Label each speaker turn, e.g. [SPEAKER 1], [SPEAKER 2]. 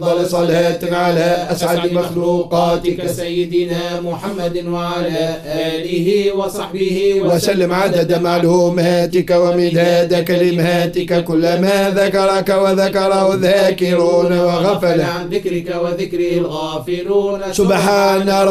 [SPEAKER 1] صلاة على أسعد مخلوقاتك سيدنا محمد وعلى آله وصحبه وسلم عدد معلوماتك ومداد كلماتك كلما ذكرك وذكره الذاكرون وغفل عن ذكرك وذكره الغافلون. سبحان